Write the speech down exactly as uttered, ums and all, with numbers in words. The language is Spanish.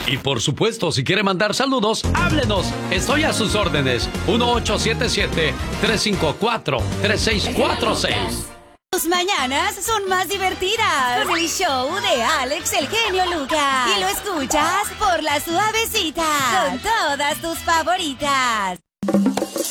Y por supuesto, si quiere mandar saludos, háblenos. Estoy a sus órdenes. uno ocho siete siete, tres cinco cuatro, tres seis cuatro seis. Tus mañanas son más divertidas con el show de Alex el genio Lucas. Y lo escuchas por la suavecita con todas tus favoritas.